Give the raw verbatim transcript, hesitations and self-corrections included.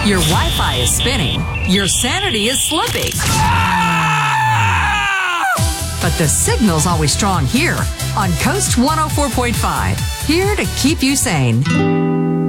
Your Wi-Fi is spinning. Your sanity is slipping. But the signal's always strong here on Coast one oh four point five. Here to keep you sane.